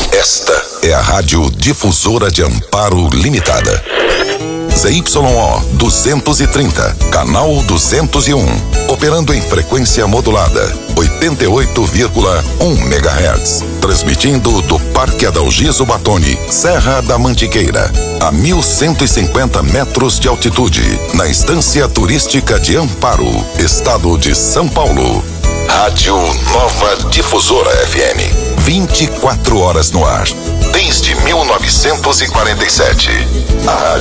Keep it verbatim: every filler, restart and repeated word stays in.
Esta é a Rádio Difusora de Amparo Limitada. Z Y O duzentos e trinta, canal duzentos e um, operando em frequência modulada, oitenta e oito vírgula um megahertz, transmitindo do Parque Adalgiso Batoni, Serra da Mantiqueira, a mil cento e cinquenta metros de altitude, na Estância Turística de Amparo, Estado de São Paulo. Rádio Nova Difusora F M, vinte e quatro horas no ar, desde mil novecentos e quarenta e sete. A